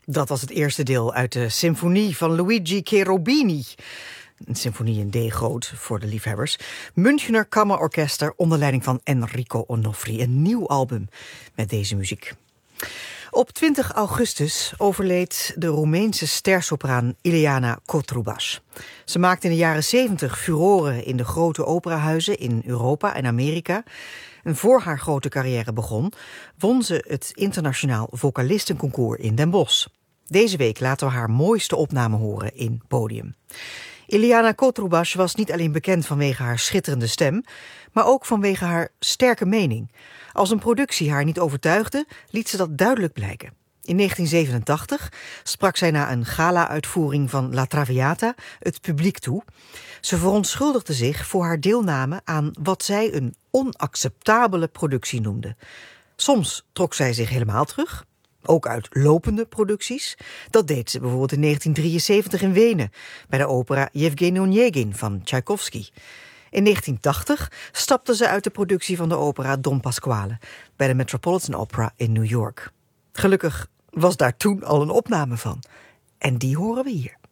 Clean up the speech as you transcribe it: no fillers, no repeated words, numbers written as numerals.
Dat was het eerste deel uit de symfonie van Luigi Cherubini. Een symfonie in D groot voor de liefhebbers. Münchener Kammerorkester onder leiding van Enrico Onofri. Een nieuw album met deze muziek. Op 20 augustus overleed de Roemeense stersopraan Ileana Cotrubas. Ze maakte in de jaren 70 furoren in de grote operahuizen in Europa en Amerika. En voor haar grote carrière begon, won ze het internationaal vocalistenconcours in Den Bosch. Deze week laten we haar mooiste opname horen in Podium. Ileana Cotrubas was niet alleen bekend vanwege haar schitterende stem, maar ook vanwege haar sterke mening. Als een productie haar niet overtuigde, liet ze dat duidelijk blijken. In 1987 sprak zij na een gala-uitvoering van La Traviata het publiek toe. Ze verontschuldigde zich voor haar deelname aan wat zij een onacceptabele productie noemde. Soms trok zij zich helemaal terug, ook uit lopende producties. Dat deed ze bijvoorbeeld in 1973 in Wenen, bij de opera Yevgeny Onegin van Tchaikovsky. In 1980 stapte ze uit de productie van de opera Don Pasquale bij de Metropolitan Opera in New York. Gelukkig was daar toen al een opname van. En die horen we hier.